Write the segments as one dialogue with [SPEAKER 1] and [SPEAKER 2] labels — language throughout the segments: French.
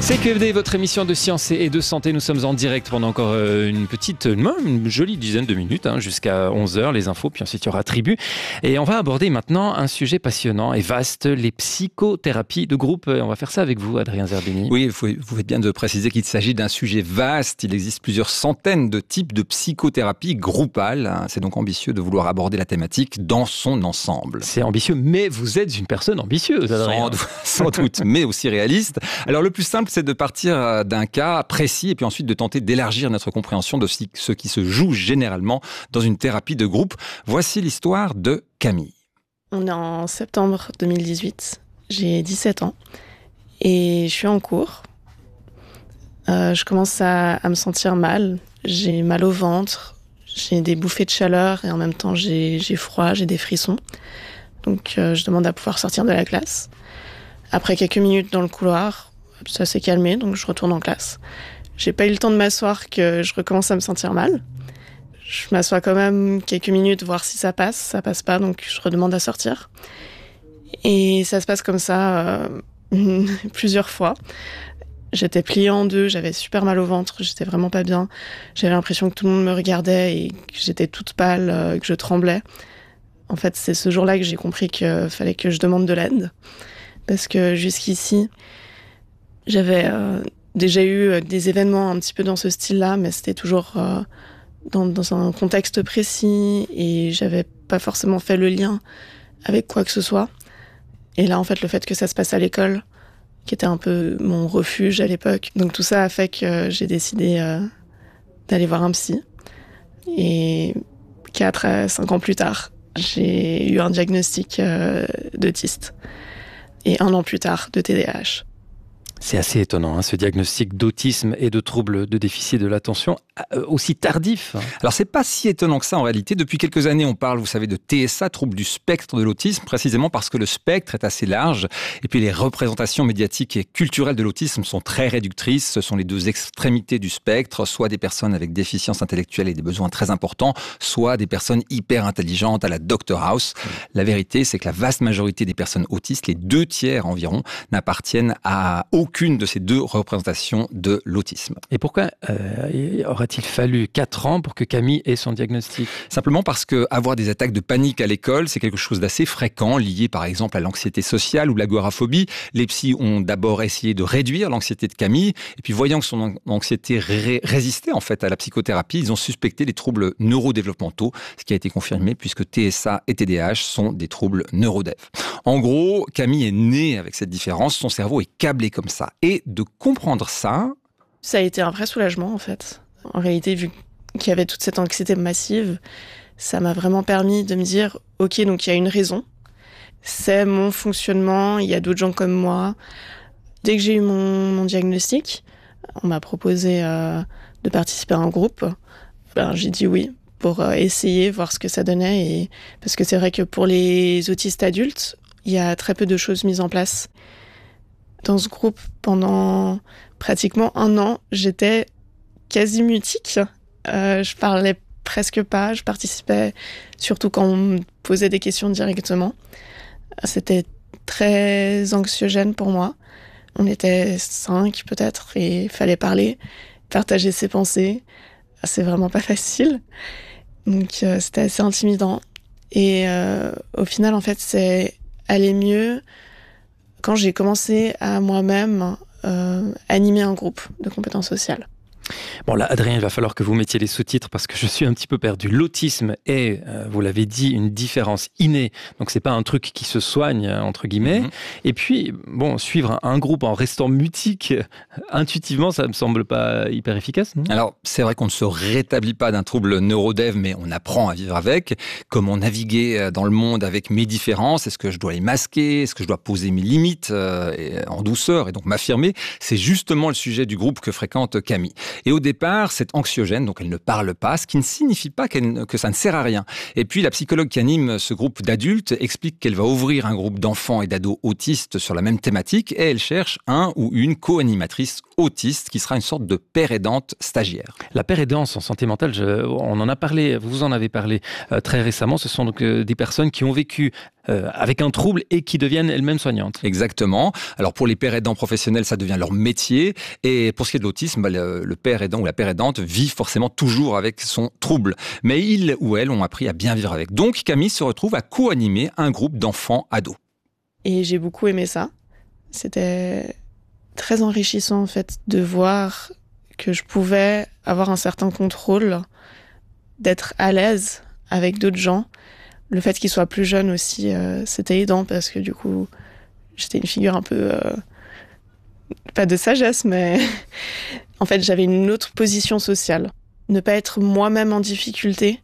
[SPEAKER 1] CQFD, votre émission de science et de santé. Nous sommes en direct pendant encore une jolie dizaine de minutes, jusqu'à 11h, les infos, puis ensuite il y aura Tribu. Et on va aborder maintenant un sujet passionnant et vaste, les psychothérapies de groupe. On va faire ça avec vous, Adrien Zerbini.
[SPEAKER 2] Oui, vous faites bien de préciser qu'il s'agit d'un sujet vaste. Il existe plusieurs centaines de types de psychothérapie groupale. C'est donc ambitieux de vouloir aborder la thématique dans son ensemble.
[SPEAKER 1] C'est ambitieux, mais vous êtes une personne ambitieuse, Adrien.
[SPEAKER 2] Sans doute, mais aussi réaliste. Alors le plus simple, c'est de partir d'un cas précis et puis ensuite de tenter d'élargir notre compréhension de ce qui se joue généralement dans une thérapie de groupe. Voici l'histoire de Camille.
[SPEAKER 3] On est en septembre 2018, j'ai 17 ans et je suis en cours. Je commence à me sentir mal, j'ai mal au ventre, j'ai des bouffées de chaleur et en même temps j'ai froid, j'ai des frissons. Donc je demande à pouvoir sortir de la classe. Après quelques minutes dans le couloir, ça s'est calmé, donc je retourne en classe. J'ai pas eu le temps de m'asseoir que je recommence à me sentir mal. Je m'assois quand même quelques minutes, voir si ça passe. Ça passe pas, donc je redemande à sortir. Et ça se passe comme ça plusieurs fois. J'étais pliée en deux, j'avais super mal au ventre, j'étais vraiment pas bien. J'avais l'impression que tout le monde me regardait et que j'étais toute pâle, que je tremblais. En fait, c'est ce jour-là que j'ai compris qu'il fallait que je demande de l'aide. Parce que jusqu'ici, j'avais déjà eu des événements un petit peu dans ce style-là, mais c'était toujours dans un contexte précis et j'avais pas forcément fait le lien avec quoi que ce soit. Et là, en fait, le fait que ça se passe à l'école, qui était un peu mon refuge à l'époque, donc tout ça a fait que j'ai décidé d'aller voir un psy. Et 4 à 5 ans plus tard, j'ai eu un diagnostic d'autiste. Et 1 an plus tard, de TDAH.
[SPEAKER 1] C'est assez étonnant, ce diagnostic d'autisme et de troubles de déficit de l'attention aussi tardif.
[SPEAKER 2] Alors c'est pas si étonnant que ça en réalité. Depuis quelques années, on parle, vous savez, de TSA, trouble du spectre de l'autisme, précisément parce que le spectre est assez large. Et puis les représentations médiatiques et culturelles de l'autisme sont très réductrices. Ce sont les deux extrémités du spectre, soit des personnes avec déficience intellectuelle et des besoins très importants, soit des personnes hyper intelligentes à la Dr House. La vérité, c'est que la vaste majorité des personnes autistes, les 2/3 environ, n'appartiennent à aucune de ces deux représentations de l'autisme.
[SPEAKER 1] Et pourquoi aurait-il fallu 4 ans pour que Camille ait son diagnostic ?
[SPEAKER 2] Simplement parce que avoir des attaques de panique à l'école, c'est quelque chose d'assez fréquent, lié par exemple à l'anxiété sociale ou l'agoraphobie. Les psys ont d'abord essayé de réduire l'anxiété de Camille, et puis voyant que son anxiété résistait en fait à la psychothérapie, ils ont suspecté les troubles neurodéveloppementaux, ce qui a été confirmé puisque TSA et TDAH sont des troubles neurodév. En gros, Camille est née avec cette différence, son cerveau est câblé comme ça. Et de comprendre ça...
[SPEAKER 3] Ça a été un vrai soulagement, en fait. En réalité, vu qu'il y avait toute cette anxiété massive, ça m'a vraiment permis de me dire, ok, donc il y a une raison. C'est mon fonctionnement, il y a d'autres gens comme moi. Dès que j'ai eu mon diagnostic, on m'a proposé de participer à un groupe. J'ai dit oui, pour essayer, voir ce que ça donnait. Parce que c'est vrai que pour les autistes adultes, il y a très peu de choses mises en place. Dans ce groupe, pendant pratiquement 1 an, j'étais quasi mutique. Je parlais presque pas, je participais surtout quand on me posait des questions directement. C'était très anxiogène pour moi. On était 5 peut-être et il fallait parler, partager ses pensées. C'est vraiment pas facile. Donc c'était assez intimidant. Et au final, en fait, c'est aller mieux quand j'ai commencé à moi-même animer un groupe de compétences sociales.
[SPEAKER 1] Bon là, Adrien, il va falloir que vous mettiez les sous-titres parce que je suis un petit peu perdu. L'autisme est, vous l'avez dit, une différence innée. Donc c'est pas un truc qui se soigne, entre guillemets. Et puis, bon, suivre un groupe en restant mutique, intuitivement, ça me semble pas hyper efficace, non ?
[SPEAKER 2] Alors, c'est vrai qu'on ne se rétablit pas d'un trouble neurodév, mais on apprend à vivre avec. Comment naviguer dans le monde avec mes différences ? Est-ce que je dois les masquer ? Est-ce que je dois poser mes limites en douceur et donc m'affirmer ? C'est justement le sujet du groupe que fréquente Camille. Et au départ, c'est anxiogène, donc elle ne parle pas, ce qui ne signifie pas que ça ne sert à rien. Et puis, la psychologue qui anime ce groupe d'adultes explique qu'elle va ouvrir un groupe d'enfants et d'ados autistes sur la même thématique et elle cherche un ou une co-animatrice autiste qui sera une sorte de père aidante stagiaire.
[SPEAKER 1] La père aidance en santé mentale, on en a parlé, vous en avez parlé très récemment. Ce sont donc des personnes qui ont vécu avec un trouble et qui deviennent elles-mêmes soignantes.
[SPEAKER 2] Exactement. Alors pour les pères aidants professionnels, ça devient leur métier. Et pour ce qui est de l'autisme, le père aidant ou la père aidante vit forcément toujours avec son trouble. Mais ils ou elles ont appris à bien vivre avec. Donc Camille se retrouve à co-animer un groupe d'enfants ados.
[SPEAKER 3] Et j'ai beaucoup aimé ça. C'était très enrichissant en fait de voir que je pouvais avoir un certain contrôle, d'être à l'aise avec d'autres gens. Le fait qu'ils soient plus jeunes aussi, c'était aidant parce que du coup, j'étais une figure un peu... pas de sagesse, mais en fait, j'avais une autre position sociale. Ne pas être moi-même en difficulté,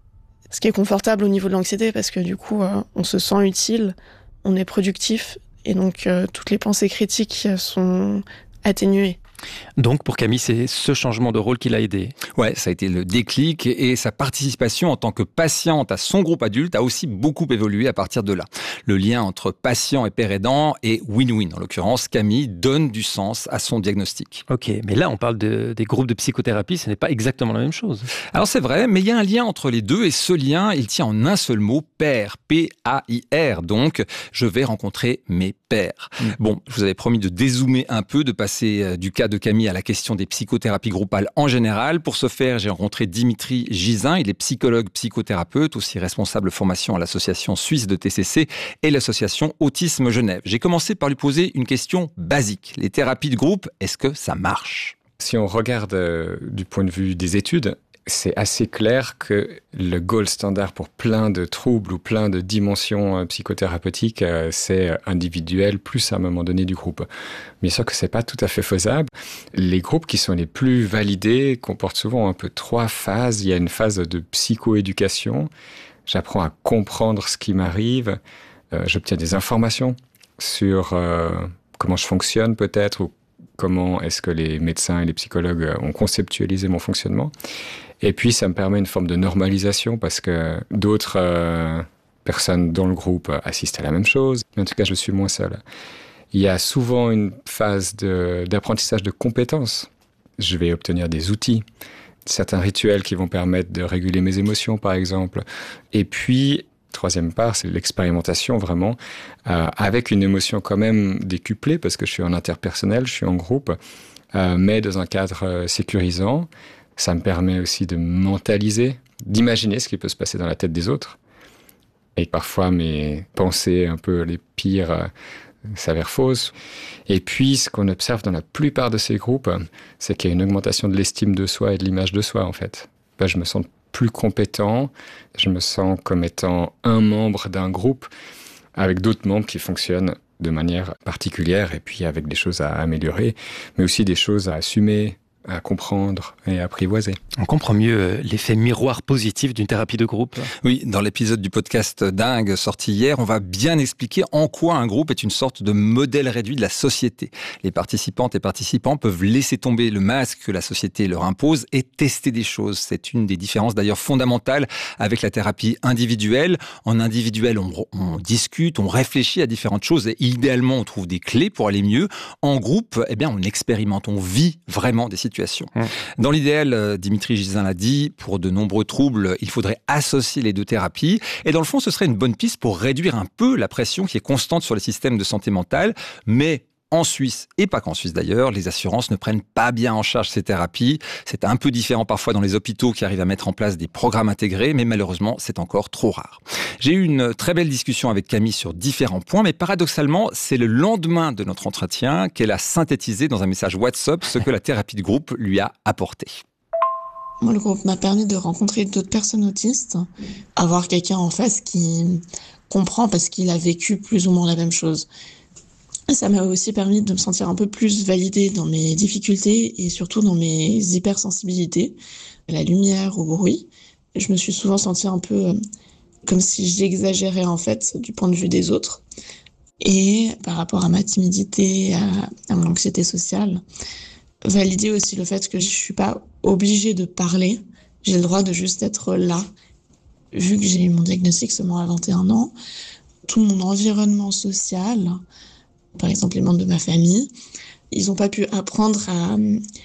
[SPEAKER 3] ce qui est confortable au niveau de l'anxiété parce que du coup, on se sent utile, on est productif et donc toutes les pensées critiques sont atténuées.
[SPEAKER 1] Donc pour Camille, c'est ce changement de rôle qui l'a aidé.
[SPEAKER 2] Ouais, ça a été le déclic et sa participation en tant que patiente à son groupe adulte a aussi beaucoup évolué à partir de là. Le lien entre patient et père aidant est win-win. En l'occurrence, Camille donne du sens à son diagnostic.
[SPEAKER 1] Ok, mais là on parle des groupes de psychothérapie, ce n'est pas exactement la même chose.
[SPEAKER 2] Alors c'est vrai, mais il y a un lien entre les deux et ce lien, il tient en un seul mot, pair, P-A-I-R. Donc, je vais rencontrer mes pairs. Bon, je vous avais promis de dézoomer un peu, de passer du cas de Camille à la question des psychothérapies groupales en général. Pour ce faire, j'ai rencontré Dimitri Gisin. Il est psychologue psychothérapeute, aussi responsable formation à l'association suisse de TCC et l'association Autisme Genève. J'ai commencé par lui poser une question basique. Les thérapies de groupe, est-ce que ça marche ?
[SPEAKER 4] Si on regarde du point de vue des études, c'est assez clair que le gold standard pour plein de troubles ou plein de dimensions psychothérapeutiques, c'est individuel plus à un moment donné du groupe. Bien sûr que c'est pas tout à fait faisable. Les groupes qui sont les plus validés comportent souvent un peu 3 phases. Il y a une phase de psychoéducation. J'apprends à comprendre ce qui m'arrive. J'obtiens des informations sur comment je fonctionne peut-être ou comment est-ce que les médecins et les psychologues ont conceptualisé mon fonctionnement. Et puis, ça me permet une forme de normalisation parce que d'autres personnes dans le groupe assistent à la même chose. Mais en tout cas, je suis moins seul. Il y a souvent une phase d'apprentissage de compétences. Je vais obtenir des outils, certains rituels qui vont permettre de réguler mes émotions, par exemple. Et puis, troisième part, c'est l'expérimentation vraiment, avec une émotion quand même décuplée parce que je suis en interpersonnel, je suis en groupe, mais dans un cadre sécurisant. Ça me permet aussi de mentaliser, d'imaginer ce qui peut se passer dans la tête des autres. Et parfois, mes pensées un peu les pires s'avèrent fausses. Et puis, ce qu'on observe dans la plupart de ces groupes, c'est qu'il y a une augmentation de l'estime de soi et de l'image de soi, en fait. Là, je me sens plus compétent, je me sens comme étant un membre d'un groupe avec d'autres membres qui fonctionnent de manière particulière et puis avec des choses à améliorer, mais aussi des choses à assumer, à comprendre et à apprivoiser.
[SPEAKER 1] On comprend mieux l'effet miroir positif d'une thérapie de groupe.
[SPEAKER 2] Oui, dans l'épisode du podcast Dingue sorti hier, on va bien expliquer en quoi un groupe est une sorte de modèle réduit de la société. Les participantes et participants peuvent laisser tomber le masque que la société leur impose et tester des choses. C'est une des différences d'ailleurs fondamentales avec la thérapie individuelle. En individuel, on discute, on réfléchit à différentes choses et idéalement, on trouve des clés pour aller mieux. En groupe, eh bien, on expérimente, on vit vraiment des situations. Dans l'idéal, Dimitri Gisin l'a dit, pour de nombreux troubles, il faudrait associer les deux thérapies. Et dans le fond, ce serait une bonne piste pour réduire un peu la pression qui est constante sur les systèmes de santé mentale. Mais en Suisse, et pas qu'en Suisse d'ailleurs, les assurances ne prennent pas bien en charge ces thérapies. C'est un peu différent parfois dans les hôpitaux qui arrivent à mettre en place des programmes intégrés, mais malheureusement, c'est encore trop rare. J'ai eu une très belle discussion avec Camille sur différents points, mais paradoxalement, c'est le lendemain de notre entretien qu'elle a synthétisé dans un message WhatsApp ce que la thérapie de groupe lui a apporté.
[SPEAKER 3] Moi, le groupe m'a permis de rencontrer d'autres personnes autistes, avoir quelqu'un en face qui comprend parce qu'il a vécu plus ou moins la même chose. Ça m'a aussi permis de me sentir un peu plus validée dans mes difficultés et surtout dans mes hypersensibilités, à la lumière, au bruit. Je me suis souvent sentie un peu comme si j'exagérais en fait du point de vue des autres. Et par rapport à ma timidité, à mon anxiété sociale, valider aussi le fait que je suis pas obligée de parler. J'ai le droit de juste être là. Vu que j'ai eu mon diagnostic seulement à 21 ans, tout mon environnement social, par exemple les membres de ma famille, ils n'ont pas pu apprendre à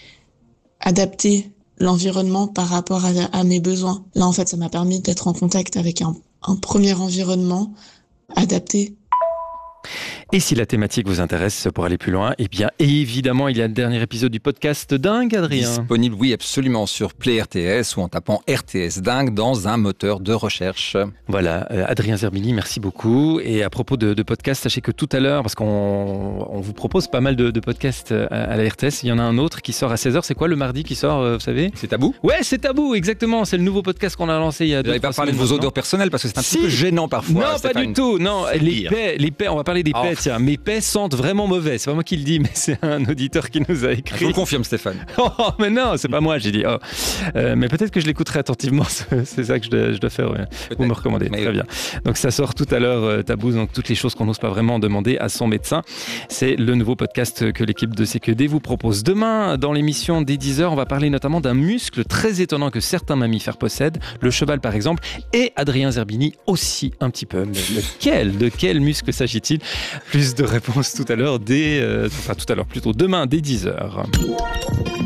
[SPEAKER 3] adapter l'environnement par rapport à mes besoins. Là, en fait, ça m'a permis d'être en contact avec un premier environnement
[SPEAKER 5] adapté.
[SPEAKER 1] Et si la thématique vous intéresse pour aller plus loin, eh bien évidemment, il y a le dernier épisode du podcast Dingue, Adrien.
[SPEAKER 2] Disponible, oui, absolument, sur Play RTS ou en tapant RTS Dingue dans un moteur de recherche.
[SPEAKER 1] Voilà, Adrien Zerbini, merci beaucoup. Et à propos de podcasts, sachez que tout à l'heure, parce qu'on vous propose pas mal de podcasts à la RTS, il y en a un autre qui sort à 16h. C'est quoi le mardi qui sort, vous savez ?
[SPEAKER 2] C'est Tabou ?
[SPEAKER 1] Ouais, c'est Tabou, exactement. C'est le nouveau podcast qu'on a lancé il y a 2-3 semaines.
[SPEAKER 2] Vous n'allez pas parler de vos odeurs personnelles parce que c'est un petit peu gênant parfois.
[SPEAKER 1] Non, pas du tout. Non, les paix, on va parler des paix. Tiens, mes paix sentent vraiment mauvais. C'est pas moi qui le dis, mais c'est un auditeur qui nous a écrit.
[SPEAKER 2] Je vous le confirme, Stéphane.
[SPEAKER 1] Oh, mais non, c'est pas moi, j'ai dit. Oh. Mais peut-être que je l'écouterai attentivement. C'est ça que je dois faire. Ouais. Vous me recommandez. Très bien. Donc ça sort tout à l'heure, Tabou. Donc toutes les choses qu'on n'ose pas vraiment demander à son médecin. C'est le nouveau podcast que l'équipe de CQD vous propose. Demain, dans l'émission des 10h, on va parler notamment d'un muscle très étonnant que certains mammifères possèdent. Le cheval, par exemple. Et Adrien Zerbini aussi un petit peu. Mais de quel muscle s'agit-il ? Plus de réponses tout à l'heure, plutôt demain dès 10h.